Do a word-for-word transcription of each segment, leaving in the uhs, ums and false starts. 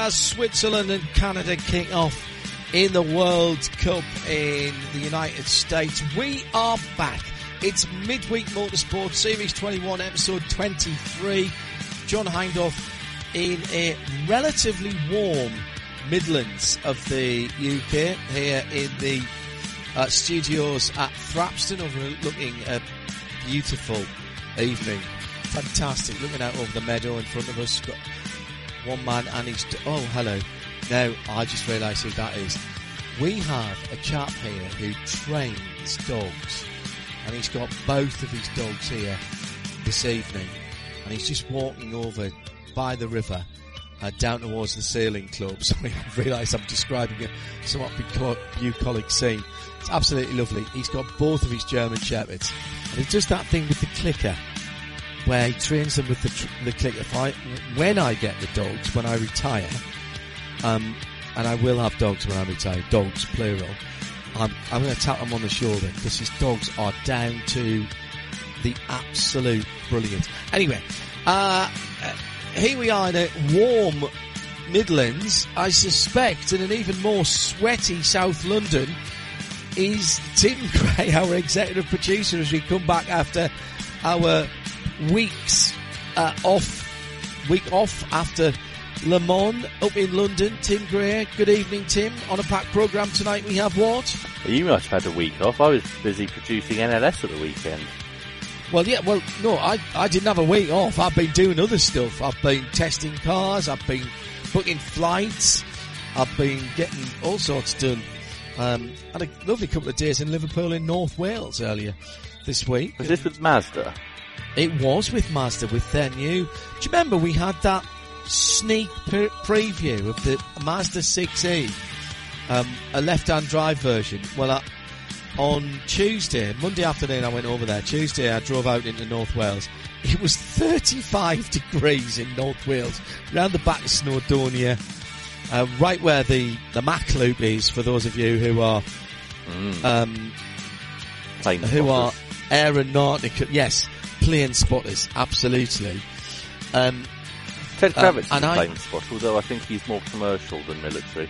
As Switzerland and Canada kick off in the World Cup in the United States, we are back. It's Midweek Motorsport Series twenty-one, episode twenty-three. John Hindhaugh in a relatively warm Midlands of the U K, here in the uh, studios at Thrapston, overlooking a beautiful evening. Fantastic, looking out over the meadow in front of us. Got one man and he's... D- oh, hello. Now, I just realised who that is. We have a chap here who trains dogs, and he's got both of his dogs here this evening, and he's just walking over by the river uh, down towards the sailing club. So I realise I'm describing a somewhat bucolic scene. It's absolutely lovely. He's got both of his German Shepherds, and he does that thing with the clicker, where he trains them with the, tr- the clicker. If I, when I get the dogs, when I retire, um, and I will have dogs when I retire, dogs, plural, I'm, I'm going to tap them on the shoulder, because his dogs are down to the absolute brilliance. Anyway, uh, here we are in a warm Midlands. I suspect in an even more sweaty South London is Tim Gray, our executive producer, as we come back after our weeks uh, off, week off after Le Mans up in London. Tim Gray, good evening, Tim. On a packed programme tonight, we have what? You must have had a week off. I was busy producing N L S at the weekend. Well, yeah, well, no, I, I didn't have a week off. I've been doing other stuff. I've been testing cars, I've been booking flights, I've been getting all sorts done. Um, had a lovely couple of days in Liverpool in North Wales earlier this week. Was this with Mazda? It was with Mazda, with their new... Do you remember we had that sneak pre- preview of the Mazda six E, um, a left-hand drive version? Well, I, on Tuesday, Monday afternoon I went over there. Tuesday I drove out into North Wales. It was thirty-five degrees in North Wales, round the back of Snowdonia, uh, right where the, the Mac Loop is, for those of you who are... Mm. Um, Plane who spotters. are aeronautical... Yes, plane spotters, absolutely. Um, Ted um, Kravitz is a and I- plane spotter, although I think he's more commercial than military.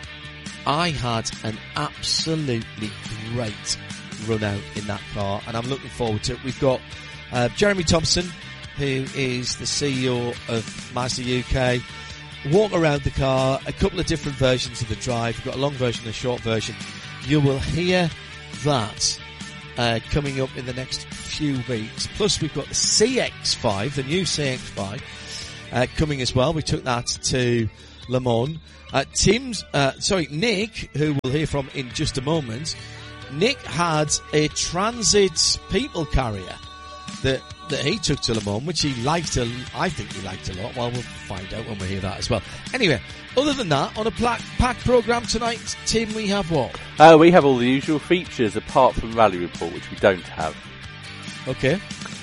I had an absolutely great run out in that car, and I'm looking forward to it. We've got uh, Jeremy Thompson, who is the C E O of Mazda U K, walk around the car, a couple of different versions of the drive. We've got a long version and a short version. You will hear that uh, coming up in the next few weeks. Plus, we've got the C X five, the new C X five, uh, coming as well. We took that to Le Mans. Uh, Tim's, uh, sorry, Nick, who we'll hear from in just a moment. Nick had a Transit people carrier that that he took to Le Mans, which he liked a, I think he liked a lot. Well, we'll find out when we hear that as well. Anyway, other than that, on a packed packed programme tonight, Tim, we have what? Uh, we have all the usual features apart from Rally Report, which we don't have. Okay.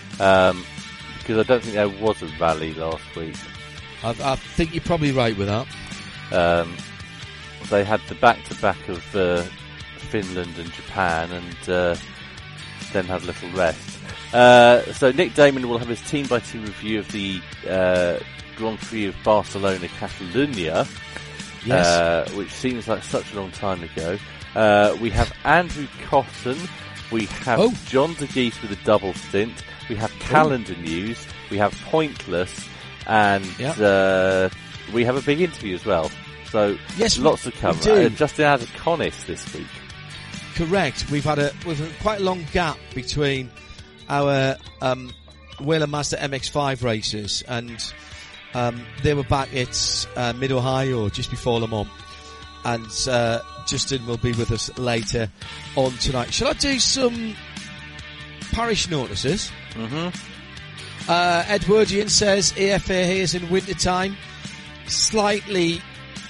Um, because I don't think there was a rally last week. I, I think you're probably right with that. Um, they had the back-to-back of uh, Finland and Japan, and uh, then had a little rest. Uh, so Nick Damon will have his team-by-team review of the uh, Grand Prix of Barcelona Catalunya, Yes. uh, which seems like such a long time ago. Uh, we have Andrew Cotton. We have Oh. John DeGeese with a double stint. We have calendar news. We have Pointless, and Yep. uh, we have a big interview as well. So Yes, lots we- to cover. we do. Uh, Justin Adaconis this week. Correct. We've had a we've had quite a long gap between our um, Whelen Mazda M X five races, and um, they were back at uh, Mid Ohio just before Le Mans, and uh, Justin will be with us later on tonight. Shall I do some parish notices? Mm-hmm. Uh, Edwardian says A F A here is in winter time. Slightly,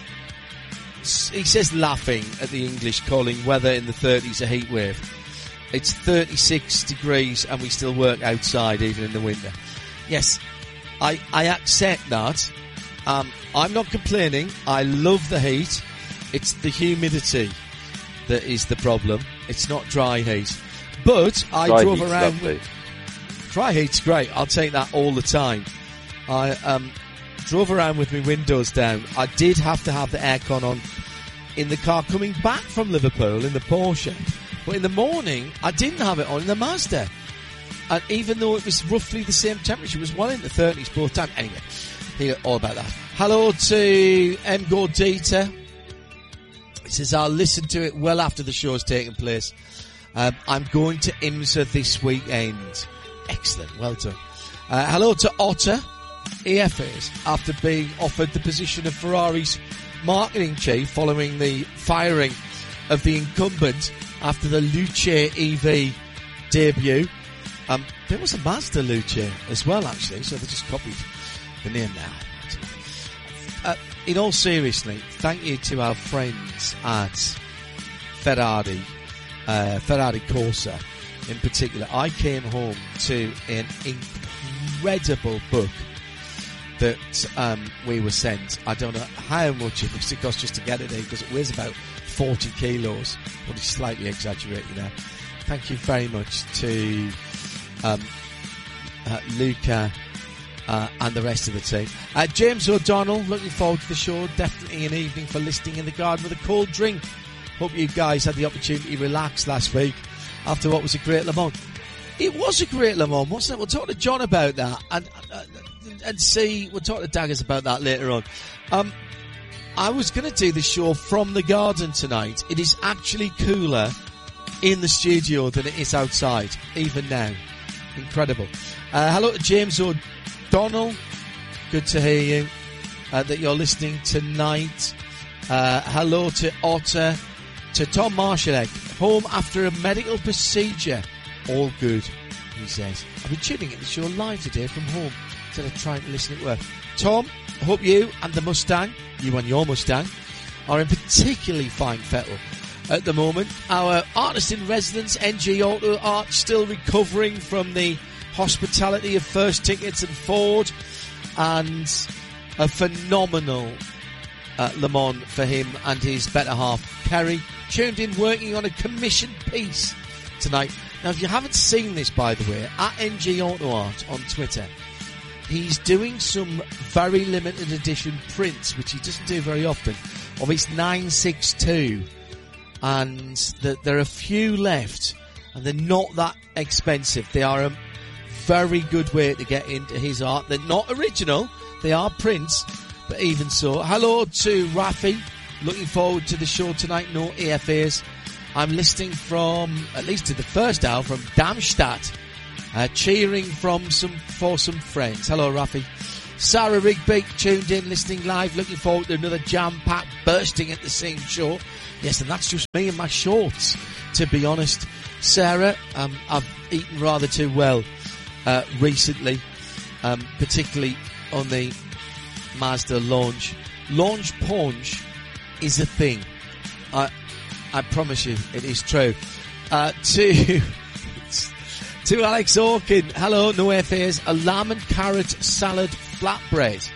he says laughing at the English calling weather in the thirties a heat wave. It's thirty-six degrees and we still work outside even in the winter. Yes, I, I accept that. Um, I'm not complaining. I love the heat. It's the humidity that is the problem. It's not dry heat. But I Dry drove heat's around... lovely. Dry heat's great. I'll take that all the time. I um, drove around with my windows down. I did have to have the aircon on in the car coming back from Liverpool in the Porsche. But in the morning, I didn't have it on in the Mazda. And even though it was roughly the same temperature, it was well in the thirties both times. Anyway, hear all about that. Hello to M. Gordita. He says, I'll listen to it well after the show's taken place. Um, I'm going to IMSA this weekend. Excellent, well done. Uh, hello to Otter, E F As, after being offered the position of Ferrari's marketing chief following the firing of the incumbent after the Luce E V debut. Um, there was a Mazda Luce as well, actually, so they just copied the name now. Uh, in all seriousness, thank you to our friends at Ferrari, uh, Ferrari Corsa in particular. I came home to an incredible book that um, we were sent. I don't know how much it must have cost just to get it in, because it weighs about forty kilos, but it's slightly exaggerated there. Thank you very much to um, uh, Luca uh, and the rest of the team. Uh, James O'Donnell, looking forward to the show. Definitely an evening for listening in the garden with a cold drink. Hope you guys had the opportunity to relax last week after what was a great Le Mans. It was a great Le Mans, wasn't it? We'll talk to John about that and uh, and see. We'll talk to Daggers about that later on. Um, I was going to do the show from the garden tonight. It is actually cooler in the studio than it is outside, even now. Incredible. Uh, hello to James O'Donnell. Good to hear you. Uh, that you're listening tonight. Uh, hello to Otter. To Tom Marshalek. Home after a medical procedure. All good, he says. I've been tuning in the show live today from home instead of trying to listen at work. Tom, I hope you and the Mustang, you and your Mustang, are in particularly fine fettle at the moment. Our artist in residence, N G Auto Art, still recovering from the hospitality of First Tickets and Ford, and a phenomenal uh, Le Mans for him and his better half, Kerry, tuned in working on a commissioned piece tonight. Now, if you haven't seen this, by the way, at N G Auto Art on Twitter, he's doing some very limited edition prints, which he doesn't do very often, of his nine sixty-two. And the, there are a few left, and they're not that expensive. They are a very good way to get into his art. They're not original, they are prints, but even so. Hello to Rafi, looking forward to the show tonight, no A F As. I'm listening from, at least to the first hour, from Darmstadt, uh, cheering from some for some friends. Hello, Rafi. Sarah Rigby, tuned in, listening live, looking forward to another jam-pack bursting at the same show. Yes, and that's just me and my shorts, to be honest. Sarah, um, I've eaten rather too well uh, recently, um, particularly on the Mazda launch. Launch punch is a thing. I I promise you, it is true. Uh, to to Alex Orkin, hello, no F As, a lamb and carrot salad flatbread.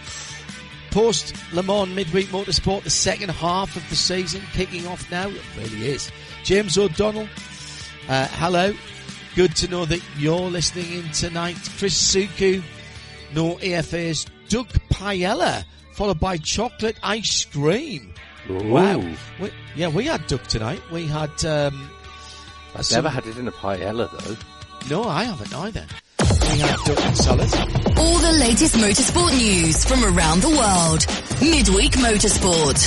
Post Le Mans Midweek Motorsport, the second half of the season kicking off now. It really is. James O'Donnell, uh, hello. Good to know that you're listening in tonight. Chris Suku, no A F As. Doug Paella, followed by chocolate ice cream. Ooh. Wow. We, yeah, we had duck tonight. We had... Um, I've some, never had it in a paella, though. No, I haven't either. We had duck and salad. All the latest motorsport news from around the world. Midweek Motorsport.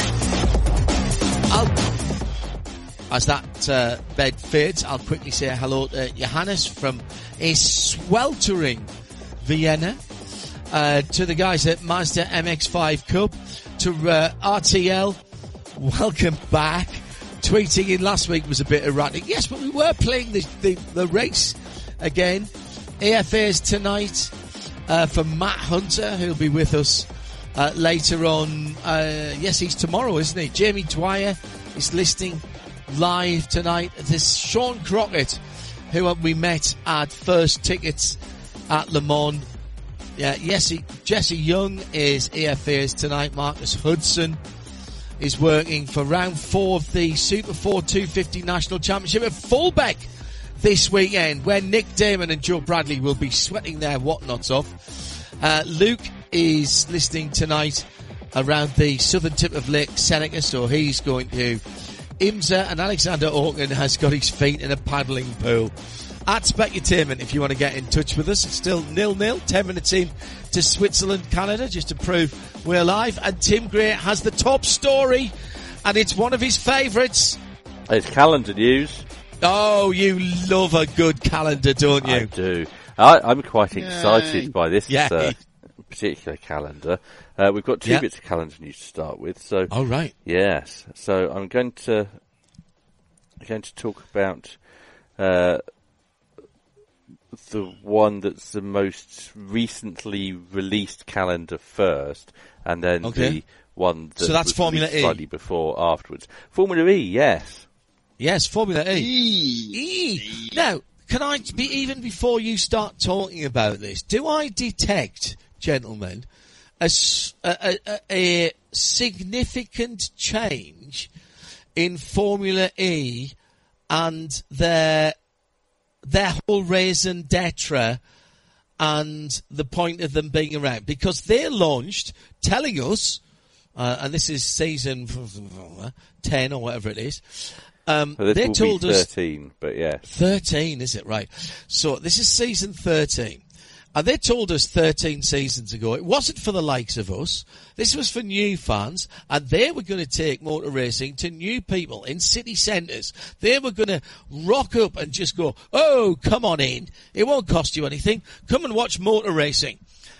I'll, as that uh, bed fades, I'll quickly say hello to Johannes from a sweltering Vienna. Uh, to the guys at Mazda M X five Cup. To uh, R T L. Welcome back. Tweeting in last week was a bit erratic. Yes, but we were playing the the, the race again. A F As tonight uh, for Matt Hunter, who'll be with us uh, later on. Uh, yes, he's tomorrow, isn't he? Jamie Dwyer is listening live tonight. There's Sean Crockett, who we met at First Tickets at Le Mans. Yeah, Jesse, Jesse Young is A F As tonight. Marcus Hudson is working for round four of the Super four two fifty National Championship at Fulbeck this weekend, where Nick Damon and Joe Bradley will be sweating their whatnots off. Uh, Luke is listening tonight around the southern tip of Lake Seneca, so he's going to IMSA, and Alexander Orkin has got his feet in a paddling pool. At Specutainment, if you want to get in touch with us, it's still nil-nil, ten minutes in to Switzerland, Canada, just to prove we're live. And Tim Gray has the top story, and it's one of his favourites. It's calendar news. Oh, you love a good calendar, don't you? I do. I, I'm quite excited Yay. by this Yay. uh, particular calendar. Uh, we've got two yeah. bits of calendar news to start with. So, oh, right. Yes. So I'm going to I'm going to talk about uh, the one that's the most recently released calendar first, and then okay. the one that so that's was Formula E. slightly before afterwards. Formula E, yes. Yes, Formula E. E. E. Now, can I be, even before you start talking about this, do I detect, gentlemen, a, a, a, a significant change in Formula E and their their whole raison d'etre and the point of them being around? Because they launched telling us, uh, and this is season ten or whatever it is, um, well, this they will told be us thirteen, but yeah, thirteen, is it? Right. So this is season thirteen. And they told us thirteen seasons ago it wasn't for the likes of us. This was for new fans, and they were going to take motor racing to new people in city centres. They were going to rock up and just go, oh, come on in. It won't cost you anything. Come and watch motor racing.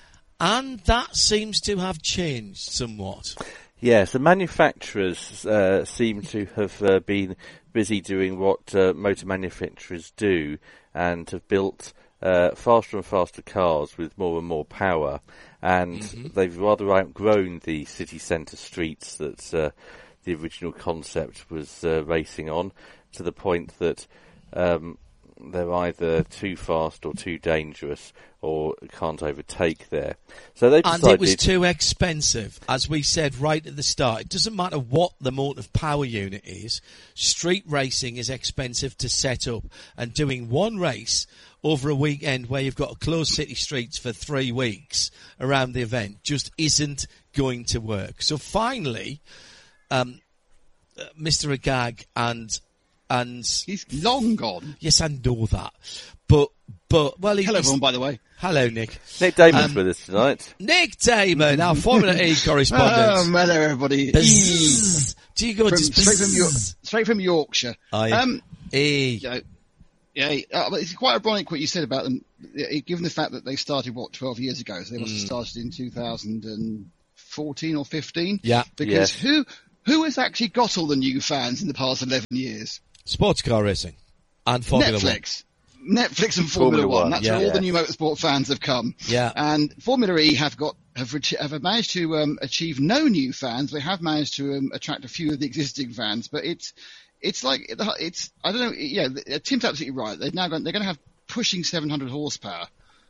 And that seems to have changed somewhat. Yes, the manufacturers uh, seem to have uh, been busy doing what uh, motor manufacturers do and have built Uh, faster and faster cars with more and more power, and mm-hmm. they've rather outgrown the city centre streets that uh, the original concept was uh, racing on, to the point that um, they're either too fast or too dangerous or can't overtake there. So they decided, and it was too expensive, as we said right at the start. It doesn't matter what the motive power unit is. Street racing is expensive to set up, and doing one race over a weekend where you've got to close city streets for three weeks around the event just isn't going to work. So finally, um, uh, Mister Agag and and he's long gone. Yes, I know that, but but well, hello everyone. By the way, hello Nick. Nick Damon's um, with us tonight. Nick Damon, our Formula E correspondent. Um, hello everybody. Bzz. Do you go from, to straight from York, straight from Yorkshire? Oh, yeah. Um, e. You know, Yeah, uh, it's quite ironic what you said about them, given the fact that they started, what, twelve years ago. So they must have mm. started in two thousand fourteen or fifteen. Yeah. Because yes. who who has actually got all the new fans in the past eleven years? Sports car racing and Formula Netflix. One. Netflix and Formula, Formula One. One. That's yeah. where all yeah. the new motorsport fans have come. Yeah. And Formula E have got have, have managed to um, achieve no new fans. They have managed to um, attract a few of the existing fans, but it's It's like, it's, I don't know, yeah, Tim's absolutely right. They've now got, they're going to have pushing seven hundred horsepower,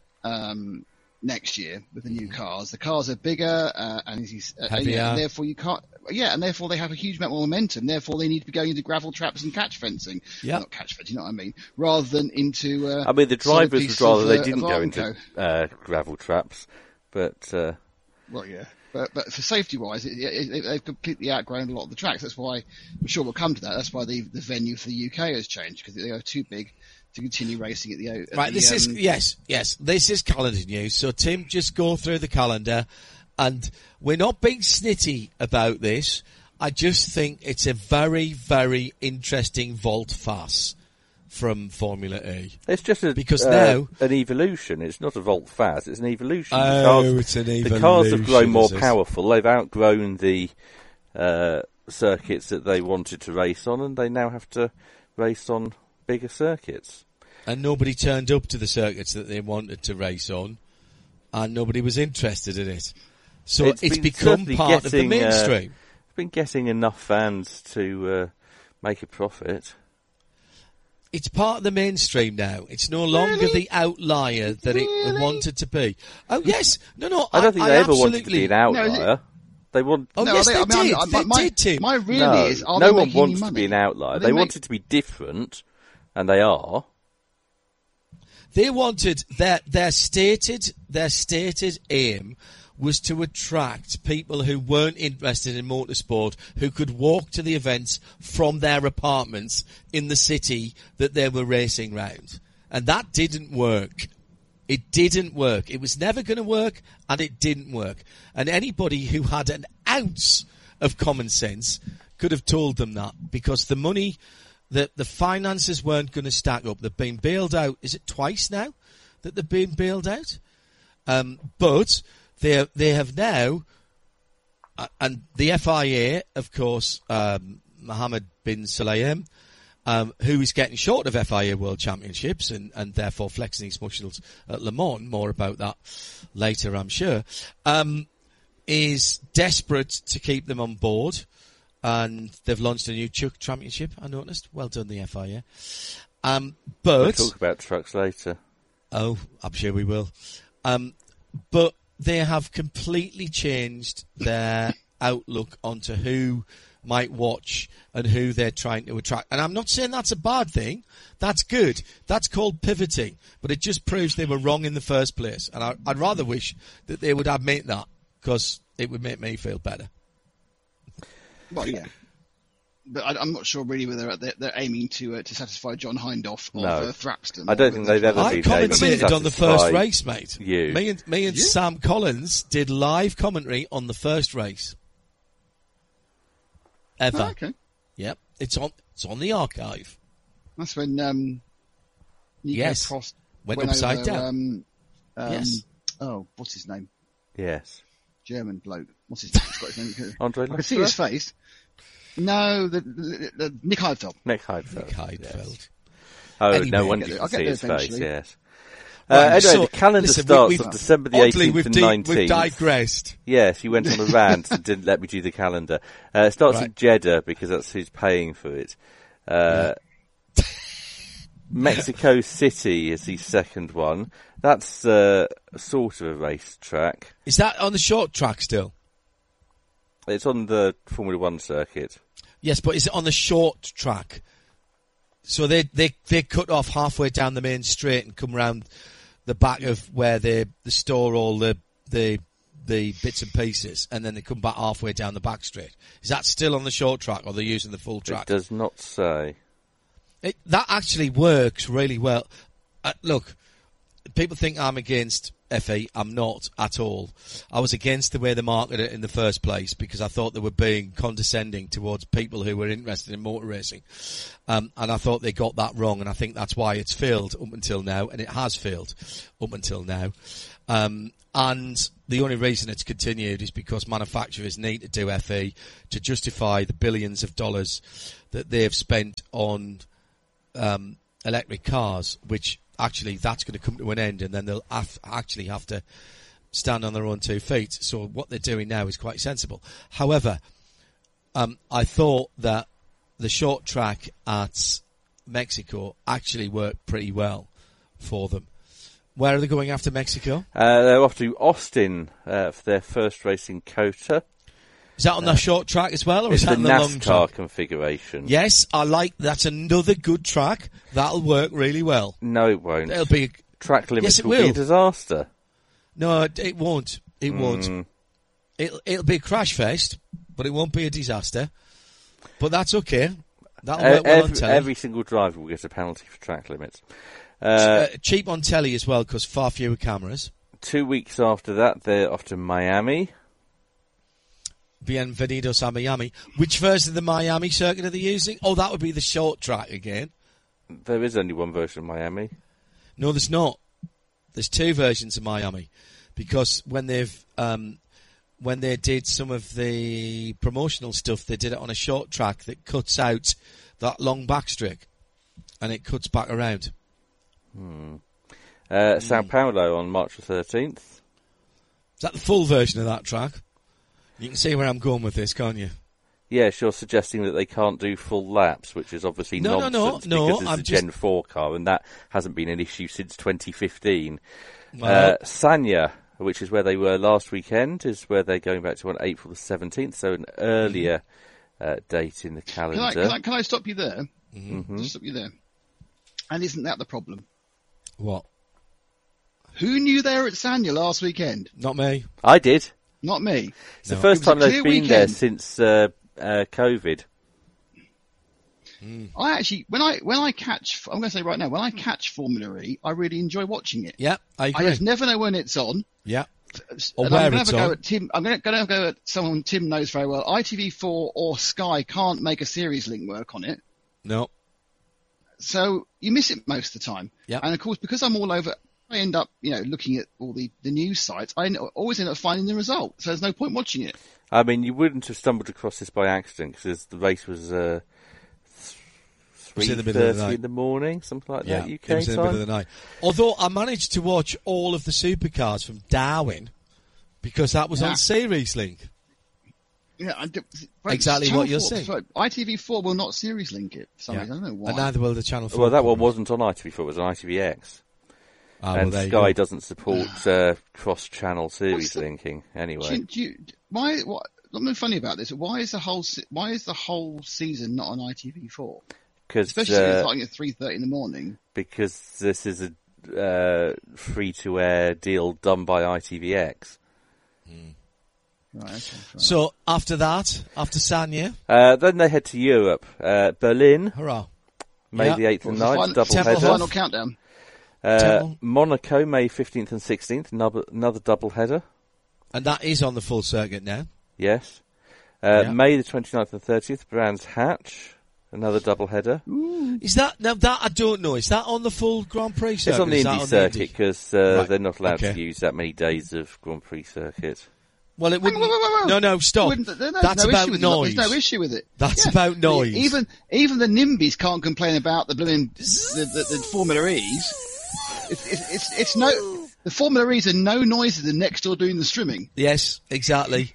um, next year with the new cars. The cars are bigger, uh, and, uh, yeah, and therefore you can't, yeah, and therefore they have a huge amount more momentum. Therefore they need to be going into gravel traps and catch fencing. Yeah. Not catch fencing, you know what I mean? Rather than into, uh, I mean, the drivers would rather of, they uh, didn't go into, uh, gravel traps, but, uh, well, yeah. But, but for safety-wise, it, it, they've completely outgrown a lot of the tracks. That's why, I'm sure we'll come to that. That's why the, the venue for the U K has changed, because they are too big to continue racing at the... At right, the, this um, is, yes, yes, this is calendar news. So, Tim, just go through the calendar, and we're not being snitty about this. I just think it's a very, very interesting volte-face from Formula E. It's just a, because uh, now an evolution. It's not a volte-face. It's an evolution. Oh, the cars, it's an evolution. The cars have grown more powerful. They've outgrown the uh, circuits that they wanted to race on, and they now have to race on bigger circuits. And nobody turned up to the circuits that they wanted to race on, and nobody was interested in it. So it's, it's become part getting, of the mainstream. Uh, it's been getting enough fans to uh, make a profit. It's part of the mainstream now. It's no longer really? the outlier that really? it wanted to be. Oh, yes. No, no. I don't think I, they I ever absolutely... wanted to be an outlier. No, they want. Oh, no, yes, they, they, I mean, did. I, I, they my, did, Tim. My really no, is, are no they one making wants money? to be an outlier. They, they make... wanted to be different, and they are. They wanted their their stated their stated aim was to attract people who weren't interested in motorsport, who could walk to the events from their apartments in the city that they were racing round. And that didn't work. It didn't work. It was never going to work, and it didn't work. And anybody who had an ounce of common sense could have told them that, because the money, the, the finances weren't going to stack up. They've been bailed out. Is it twice now that they've been bailed out? Um, but they they have now, uh, and the F I A, of course, um, Mohammed bin Sulayem, um, who is getting short of F I A World Championships and, and therefore flexing his muscles at Le Mans, more about that later, I'm sure, um, is desperate to keep them on board. And they've launched a new Chuck Championship, I noticed. Well done, the F I A. Um, but We'll talk about trucks later. Oh, I'm sure we will. Um, but they have completely changed their outlook onto who might watch and who they're trying to attract. And I'm not saying that's a bad thing. That's good. That's called pivoting. But it just proves they were wrong in the first place. And I, I'd rather wish that they would admit that, because it would make me feel better. Well, yeah. But I, I'm not sure really whether they're, they're aiming to uh, to satisfy John Hindhaugh No. of uh, Thrapston. I don't think they've ever I been able to commentated on the first satisfy race, mate. you. Me and, me and Did you? Sam Collins did live commentary on the first race. Ever. Oh, okay. Yep. It's on, it's on the archive. That's when um, Nico Yes. Prost Went went upside over, down. Um, um, Yes. Oh, what's his name? Yes. German bloke. What's his name? Scottish name. Andre I can see his face. No, the, the, the Nick Heidfeld. Nick Heidfeld. Nick Heidfeld. Oh, Anyway, no I'll wonder get you there- can I'll see get his there face, eventually. yes. Right, uh, anyway, so, the calendar listen, we- starts we've- on December the Oddly, eighteenth we've, and de- nineteenth. we've digressed. Yes, you went on a rant and didn't let me do the calendar. Uh, it starts in Right. Jeddah, because that's who's paying for it. Uh, Mexico City is the second one. That's uh, sort of a race track. Is that on the short track still? It's on the Formula One circuit. Yes, but is it on the short track? So they they they cut off halfway down the main straight and come round the back of where they, they store all the the the bits and pieces, and then they come back halfway down the back straight. Is that still on the short track, or they're using the full track? It does not say. It, that actually works really well. Uh, look, people think I'm against F E. I'm not at all. I was against the way they marketed it in the first place, because I thought they were being condescending towards people who were interested in motor racing. Um, and I thought they got that wrong, and I think that's why it's failed up until now, and it has failed up until now. Um, and the only reason it's continued is because manufacturers need to do F E to justify the billions of dollars that they've spent on um, electric cars, which actually that's going to come to an end, and then they'll have, actually have to stand on their own two feet. So what they're doing now is quite sensible. However, um, I thought that the short track at Mexico actually worked pretty well for them. Where are they going after Mexico? Uh, they're off to Austin uh, for their first race in COTA. Is that on the short track as well, or It's is the that on the long NASCAR track? configuration. Yes, I like. That's another good track. That'll work really well. No, it won't. It'll be Track limits Yes, it will be a will. disaster. no, it, it won't. It won't. Mm. It'll it'll be a crash fest, but it won't be a disaster. But that's okay. That'll Uh, work well on every, telly. every single driver will get a penalty for track limits. Uh, uh, cheap on telly as well, because far fewer cameras. two weeks after that, they're off to Miami. Bienvenidos a Miami. Which version of the Miami circuit are they using? Oh, that would be the short track again. There is only one version of Miami. No, there's not. There's two versions of Miami, because when they've um, when they did some of the promotional stuff, they did it on a short track that cuts out that long backstreak, and it cuts back around. Hmm. Uh, Sao Paulo on March the thirteenth. Is that the full version of that track? You can see where I'm going with this, can't you? Yes, you're suggesting that they can't do full laps, which is obviously No, no, no, nonsense no, because it's I'm a just- Gen four car, and that hasn't been an issue since twenty fifteen. Well- uh, Sanya, which is where they were last weekend, is where they're going back to on April the seventeenth, so an earlier uh, date in the Can calendar. I, can I, can I stop you there? Mm-hmm. Just stop you there. And isn't that the problem? What? Who knew they were at Sanya last weekend? Not me. I did. Not me. It's the No. first It was a time they've clear been there weekend. since uh, uh, COVID. I actually, when I when I catch, I'm going to say right now, when I catch Formula E, I really enjoy watching it. Yeah, I I agree. just never know when it's on. Yeah. And where I'm going it's to have a on. go at Tim. I'm going to, going to go at someone Tim knows very well. I T V four or Sky can't make a series link work on it, No. so you miss it most of the time. Yeah. And of course, because I'm all over, I end up, you know, looking at all the, the news sites. I end- always end up finding the result, so there's no point watching it. I mean, you wouldn't have stumbled across this by accident because the race was uh, was three in the middle of the thirty night. in the morning, something like Yeah, that. U it K was in the time. middle of the night. Although I managed to watch all of the supercars from Darwin because that was Yeah. on Series Link. Yeah, I do, but Exactly Channel what you're four, saying. sorry, I T V four will not series link it for some Yeah. reason. I don't know why. And neither will the Channel four. Well, that one coverage. wasn't on I T V four; it was on I T V X. Ah, well, and there you Sky go. doesn't support uh, cross-channel series the- linking Do anyway. you, do you, why? What? Something funny about this. Why is the whole se- Why is the whole season not on I T V four? Because Especially if it's uh, starting at three thirty in the morning. because this is a uh, free-to-air deal done by I T V X. Right. Okay, fine. So after that, after Sanya, Uh, then they head to Europe. Uh, Berlin, hurrah. May Yeah. the eighth What and was the ninth, final- double Temple header. final countdown. Uh, Temple. Monaco, May fifteenth and sixteenth, another, another double header. And that is on the full circuit now. Yes. Uh, Yeah. May the twenty-ninth and thirtieth, Brands Hatch, another double header. Is that, now that I don't know, is that on the full Grand Prix circuit? It's on the Is that Indy on circuit Indy? because uh, Right. they're not allowed Okay. to use that many days of Grand Prix circuit. Well, it wouldn't. Whoa, whoa, whoa, whoa. No, no, stop. Wouldn't- there's no- That's no about issue with it. noise. There's no issue with it. That's Yeah. about noise. Even even the NIMBYs can't complain about the blooming the, the, the Formula E's. It's, it's it's it's no the Formula E's are no noiser than next door doing the streaming. Yes, exactly.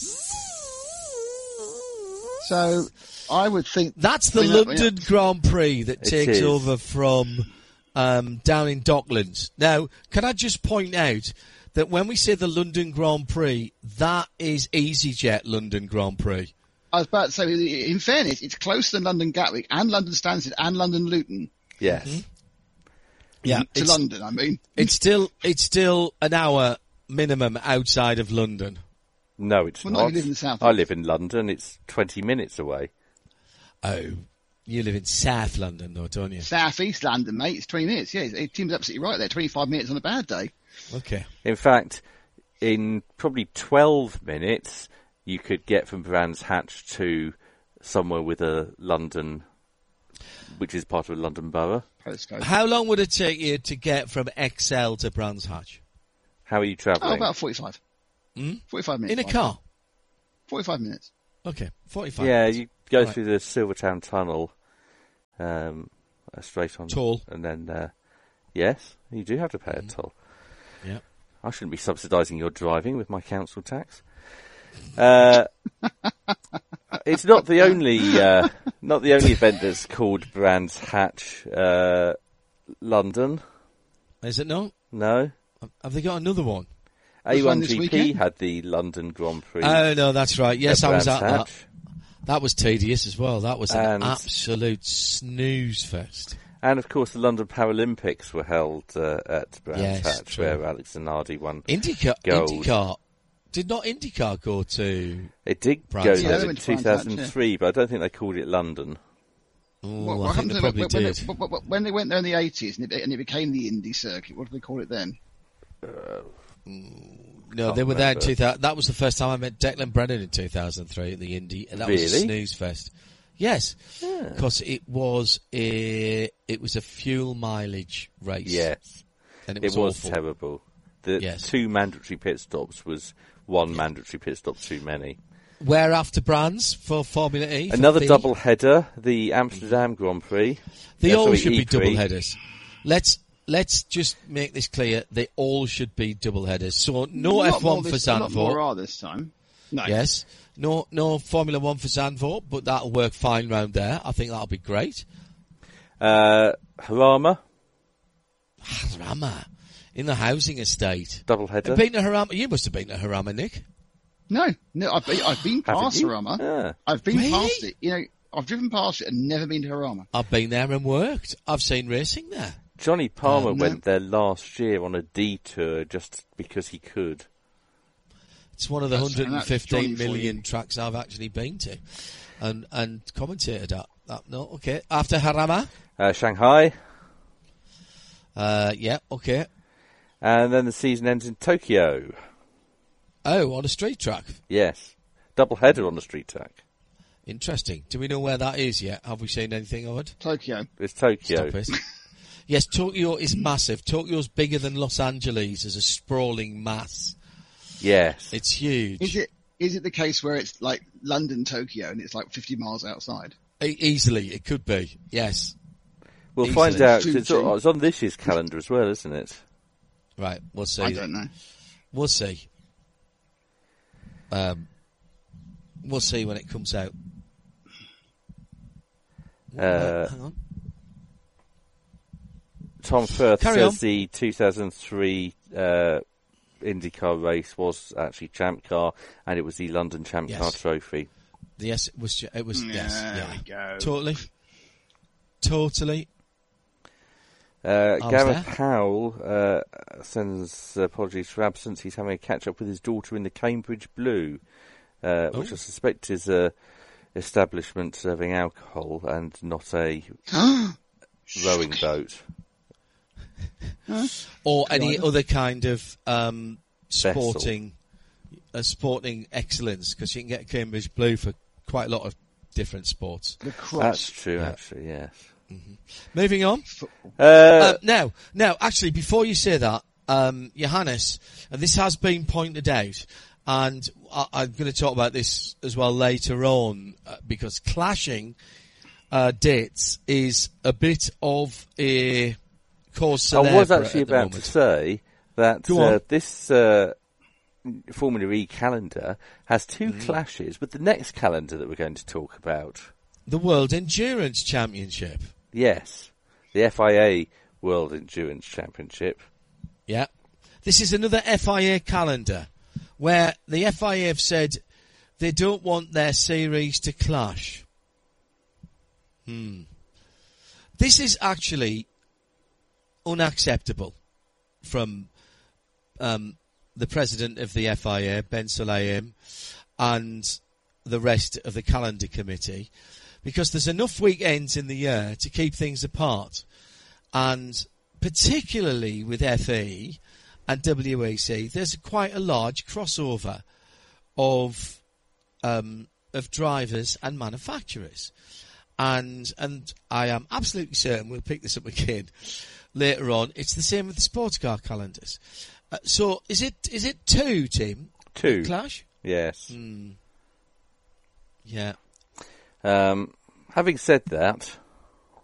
So I would think That's the I mean, that- London Grand Prix that It takes is. over from um, down in Docklands. Now, can I just point out that when we say the London Grand Prix, that is EasyJet London Grand Prix. I was about to say, in fairness, it's closer than London Gatwick and London Stansted and London Luton Yes. Yeah, to it's, London. I mean, it's still it's still an hour minimum outside of London. No, it's Well, no, not. you live in the south I east. live in London. It's twenty minutes away. Oh, you live in South London, though, don't you? South East London, mate. It's twenty minutes. Yeah, it Tim's absolutely right there. Twenty-five minutes on a bad day. Okay. In fact, in probably twelve minutes, you could get from Brands Hatch to somewhere with a London, which is part of a London borough. Postcode. How long would it take you to get from X L to Brands Hatch? How are you Oh, travelling? about forty-five. Hmm? Forty-five minutes. In a fine. car? Forty-five minutes. Okay, forty-five. yeah, minutes. you go Right. through the Silvertown Tunnel, um, uh, straight on. Toll. And then, uh, yes, you do have to pay a Mm-hmm. toll. Yeah. I shouldn't be subsidising your driving with my council tax. Uh, it's not the only uh, not the only event that's called Brands Hatch uh, London. Is it not? No, Have they got another one? There's one this A one G P weekend. had the London Grand Prix. Oh, no, that's right. Yes, at I was Brands at that. Hatch. That was tedious as well. That was an And- absolute snooze fest. And of course, the London Paralympics were held uh, at Brands Yes, Hatch, true. where Alex Zanardi won. IndyCar, Gold. IndyCar. Did not IndyCar go to... It did Brands go Hatch. there Yeah, they in went to two Brands Hatch, thousand three, but I don't think they called it London. Oh, What, I what think happened they to probably when, when, did. they, when- when- when they went there in the eighties and it, and it became the Indy circuit? What did they call it then? No, they were there in remember. two thousand. That was the first time I met Declan Brennan in two thousand three at the Indy, and that was a Really? snooze fest. Yes, because it was a it was a fuel mileage race. Yes, and it it was, was awful. terrible. The Yes. two mandatory pit stops was one mandatory pit stop too many. Where after Brands for Formula E? for Another the- double header, the Amsterdam Grand Prix. They Uh, all sorry, should be E double three. headers. Let's let's just make this clear. They all should be double headers. So no Not F more one for this- A lot more Zandvoort. are this time. No. Yes. No no Formula One for Zandvoort, but that'll work fine round there. I think that'll be great. Uh, Harama, Harama in the housing estate. double header. Have you been to Harama? You must have been to Harama, Nick. No, no, I've been, I've been Haven't past you? Harama. Ah. I've been Really? past it. You know, I've driven past it and never been to Harama. I've been there and worked. I've seen racing there. Johnny Palmer Um, no. went there last year on a detour just because he could. It's one of the That's- one hundred fifteen that's Johnny for million you. tracks I've actually been to, and and commentated at. That, no, okay. After Harama, Uh, Shanghai, uh, yeah, okay. and then the season ends in Tokyo. Oh, on a street track. Yes. Double header on the street track. Interesting. Do we know where that is yet? Have we seen anything of it? Tokyo. It's Tokyo. Stop it. Yes, Tokyo is massive. Tokyo's bigger than Los Angeles as a sprawling mass. Yes. It's huge. Is it is it the case where it's like London, Tokyo, and it's like fifty miles outside? E- easily, it could be. Yes. We'll easily. find out. Fuji. It's, on- it's on this year's calendar as well, isn't it? Right, we'll see. I don't know. We'll see. Um, we'll see when it comes out. Uh, Hang on. Tom Firth Carry says on. the two thousand three uh, IndyCar race was actually Champ Car, and it was the London Champ Yes. Car Trophy. Yes, it was. It was. yes, There yeah. we go. Totally. Totally. Uh, was Gareth there. Howell uh, sends apologies for absence. He's having a catch up with his daughter in the Cambridge Blue, uh, which Oh. I suspect is a establishment serving alcohol and not a rowing boat. Or any other kind of um, sporting, uh, sporting excellence, because you can get Cambridge Blue for quite a lot of different sports. The cross. That's true, Yeah. actually. Yes. Moving on. Uh, Uh, now, now, actually, before you say that, um, Johannes, and this has been pointed out, and I, I'm going to talk about this as well later on, uh, because clashing uh, dates is a bit of a cause I was célèbre actually at the about to moment. say that Go uh, on. this uh, Formula E calendar has two Mm. clashes with the next calendar that we're going to talk about. The World Endurance Championship. Yes, the F I A World Endurance Championship. Yeah. This is another F I A calendar where the F I A have said they don't want their series to clash. Hmm. This is actually unacceptable from um, the president of the F I A, Ben Sulayem, and the rest of the calendar committee, because there's enough weekends in the year to keep things apart. And particularly with F E and W E C, there's quite a large crossover of um, of drivers and manufacturers. And and I am absolutely certain, we'll pick this up again later on, it's the same with the sports car calendars. Uh, so is it is it two, Tim? Two. Clash? Yes. Mm. Yeah. Um, having said that,